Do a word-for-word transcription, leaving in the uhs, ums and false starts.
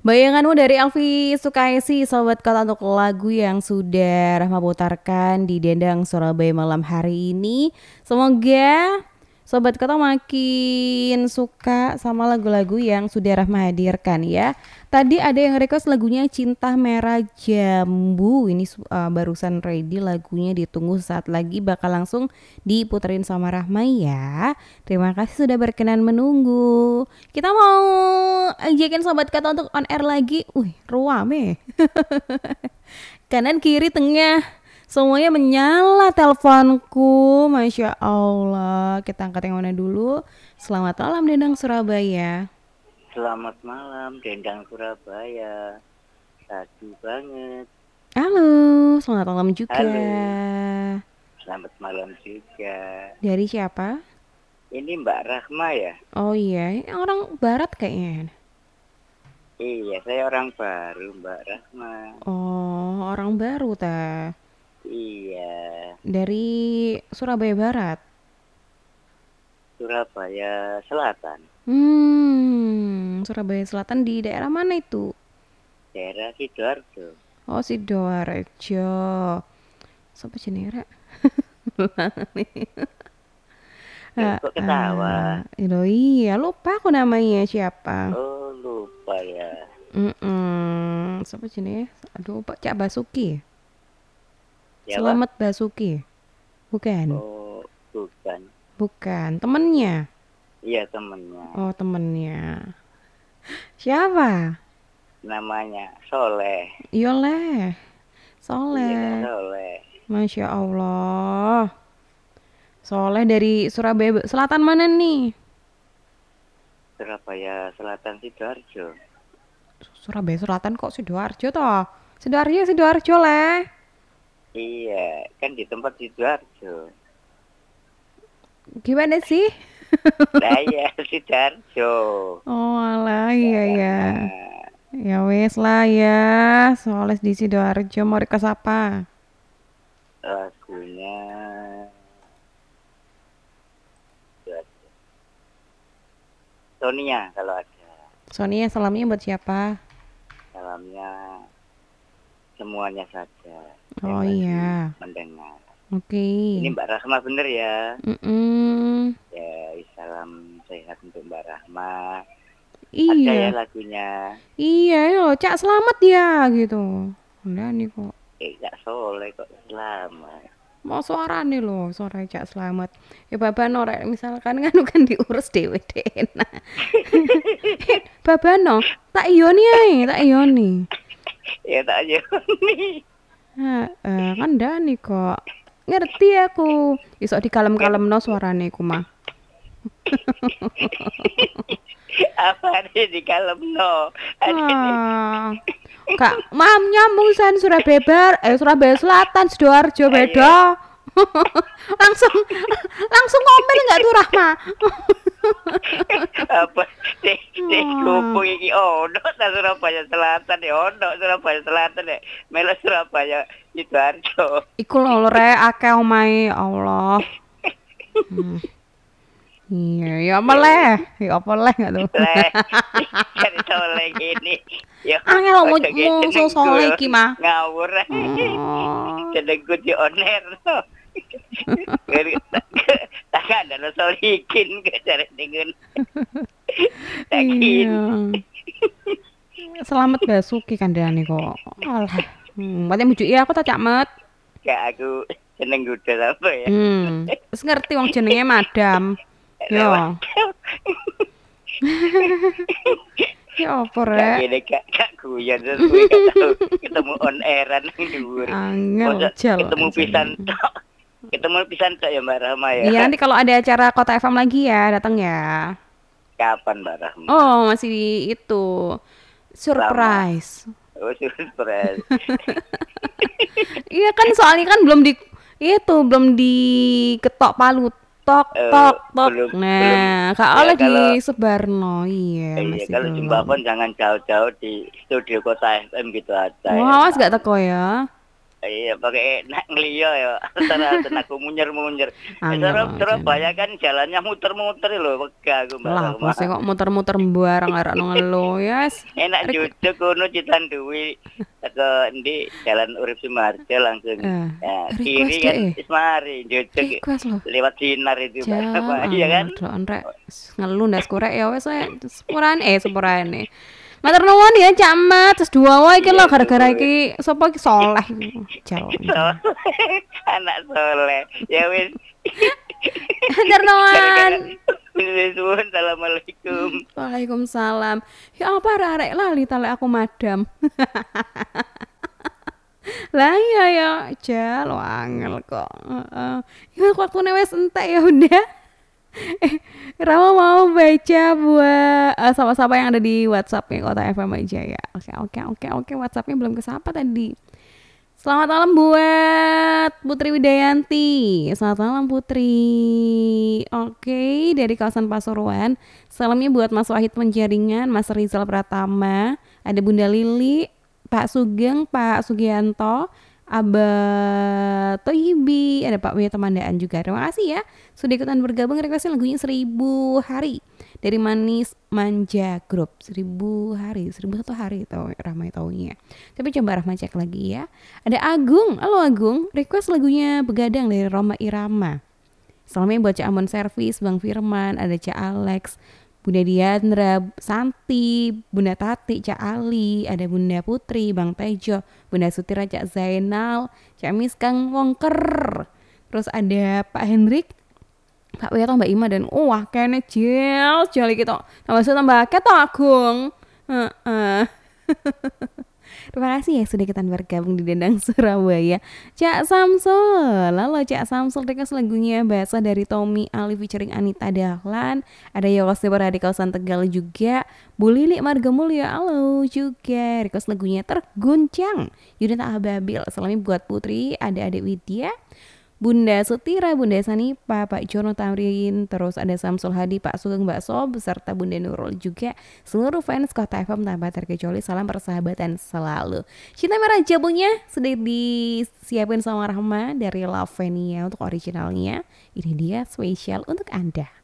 Bayanganmu dari Elvi Sukaisi, sobat kota untuk lagu yang sudah Rahma putarkan di Dendang Surabaya malam hari ini. Semoga sobat kota makin suka sama lagu-lagu yang sudah Rahma hadirkan ya. Tadi ada yang request lagunya Cinta Merah Jambu. Ini uh, barusan ready, lagunya ditunggu saat lagi bakal langsung diputerin sama Rahma ya. Terima kasih sudah berkenan menunggu. Kita mau ajakin sobat kata untuk on air lagi. Wih, ruame. Kanan kiri tengah semuanya menyala teleponku. Masya Allah. Kita angkat yang mana dulu? Selamat malam Dendang Surabaya. Selamat malam Dendang Surabaya. Sadu banget. Halo, selamat malam juga. Halo. Selamat malam juga. Dari siapa? Ini Mbak Rahma ya? Oh iya, orang barat kayaknya. Iya, saya orang baru Mbak Rahma. Oh, orang baru ta. Iya. Dari Surabaya Barat. Surabaya Selatan. Hmm, Surabaya Selatan di daerah mana itu? Daerah Sidoarjo. Oh, Sidoarjo. Siapa jenenge? Eh, kok ketawa? Uh, iya, lupa aku namanya siapa. Oh, lupa ya. Mm-mm. Siapa jenenge? Aduh, Pak Cak Basuki. Ya, Selamat Pak? Basuki. Bukan. Oh, bukan. Bukan, temennya. Iya, temennya. Oh, temennya. Siapa? Namanya Soleh. Yoleh. Iya, Soleh. Soleh. Masya Allah. Soleh dari Surabaya Selatan mana nih? Surabaya Selatan Sidoarjo. Surabaya Selatan kok Sidoarjo toh? Sidoarjo, Sidoarjo leh. Iya, kan di tempat Sidoarjo. Gimana sih? Saya Sidoarjo. Oh alah, iya ya. Nah, Ya wes lah ya. Soleh di Sidoarjo mau request apa? lagunya Sonia kalau ada. Sonia, salamnya buat siapa? Salamnya semuanya saja yang Oh lagi iya. mendengar. Oke. Ini Mbak Rahma bener ya? Mm-mm. Ya, salam sehat untuk Mbak Rahma. Ada ya Iya. lagunya. Iya yo, Cak selamat ya gitu. Udah nih kok. Eh, Kak Soleh kok selamat. Mau suara nih loh, suara Cak Selamat. Ya babano rek misalkan kan kan diurus dhewe dena. Babano, tak iyoni ae, tak iyoni. Ya tak nih. Heeh, kan Dani kok. Ngerti aku. Iso dikalem-kalemno suarane ku mah. Apa nih di kalem no? Ada nih. Ah. Kak, mam nyambung san Surabaya Bar, eh Surabaya Selatan, Sidoarjo Ayo. beda. langsung langsung ngomel nggak tuh Rahma? Apa sih sih Hmm. kuping iki ono ta Surabaya Selatan ya ono Surabaya Selatan ya melu Surabaya Sidoarjo. Iku lho rek akeh omahe Allah. Hmm. Iya, ya apa leh? Ya apa leh nggak tuh? Leh cari soleh gini. Ya Angel mau ojo ge mau so jenengku soleh iki mah. ngawur. Oh. Jenengku di oner. Tak ada lo solikin ke cari dengan. Iya. Takin. Selamat Basuki kandhane kok. Alah. Hmm, berarti mujuk ya aku tak cakmet. Kayak aku seneng kuda apa ya. Hmm. Wis ngerti wong jenenge Madam. Yo. Ya apa Gak rek? gini gak gak guyon terus gue gak tahu ketemu on airan yang dhuwur. Angel Masa jel. ketemu pisan tok. Ketemu pisan tok ya Mbak Rahma ya. Iya nanti kalau ada acara Kota F M lagi ya datang ya. Kapan Mbak Rahma? Oh masih di itu Lama. surprise. Oh surprise. Iya kan soalnya kan belum di itu belum diketok palu tok Eh, tok tok. belum belum Nah, kak ya oleh di kalau Sebarno iya eh, iya masih kalau belum. jembatan jangan jauh-jauh di studio Kota F M gitu aja Wah, ya. awas Nah, gak teko ya. Iya pakai nak ngelio ya, antara aku munyer-munyer. Eh, Angel Surab- aja. Surabaya kan jalannya muter-muter loh, wegah aku Mbak Lah, apa Roma. sih kok muter-muter barang arek nang ngelo, yes. Enak Requ- jujur kono Citan Dewi ke ndi Jalan Urip Sumarjo langsung. eh, Ya, kiri request kan deh. Ismari, jujur Request loh. lewat sinar itu Mbak Jam Roma. Iya kan? angel doan rek ngelu ndas korek ya wes we sepurane eh sepurane. Matur nuwun ya Cak Mat, terus dua wae iki lho Iya, gara-gara suwe. iki sapa iki soleh jauh. Soleh, anak soleh. Ya wis. Matur nuwun. Wis suwun, assalamualaikum. Waalaikumsalam. Ya apa arek lali talek aku madam. Lah iya ya, jal wangel kok. Heeh. Ya waktune wis entek ya udah. Eh, Rama mau baca buat eh, sama-sama yang ada di WhatsApp-nya Kota F M aja ya. Oke, oke, oke, oke. WhatsApp-nya belum kesapa tadi. Selamat malam buat Putri Widayanti. Selamat malam Putri. Oke, dari kawasan Pasuruan. Salamnya buat Mas Wahid Penjaringan, Mas Rizal Pratama, ada Bunda Lili, Pak Sugeng, Pak Sugianto, Abah Toyibi, ada Pak Wia Temandaan juga. Terima kasih ya sudah ikutan bergabung. Requestnya lagunya Seribu Hari dari Manis Manja Group. Seribu hari, seribu satu hari tau Rahma taunya. Tapi coba Rahma cek lagi ya. Ada Agung, halo Agung, request lagunya Begadang dari Roma Irama. Salamnya buat Cak Amon Servis, Bang Firman, ada Cak Alex, Bunda Diandra, Santi, Bunda Tati, Cak Ali, ada Bunda Putri, Bang Tejo, Bunda Sutira, Cak Zainal, Cak Miskang Wongker. Terus ada Pak Hendrik, Pak Wia, Mbak Ima, dan wah kayaknya jel, jel gitu. Tambah sudah tambah ketok Agung. Heeh. Terima kasih ya sudah kita bergabung di Dendang Surabaya. Cak Samsul, lalu Cak Samsul request lagunya Bahasa dari Tommy Ali featuring Anita Dahlan. Ada Yos Depora di kawasan Tegal juga. Bu Lili Marga Mulya, halo juga. Request lagunya Terguncang Yunita Ababil. Salamnya buat Putri, ada Adik Widya, Bunda Sutira, Bunda Sanipa, Pak Jono Tamrin, terus ada Samsul Hadi, Pak Sugeng Bakso, beserta Bunda Nurul juga. Seluruh fans Kota F M tanpa terkecuali, salam persahabatan selalu. Cinta Merah Jabunya sudah disiapin sama Rahma dari Lavenia untuk originalnya. Ini dia spesial untuk Anda.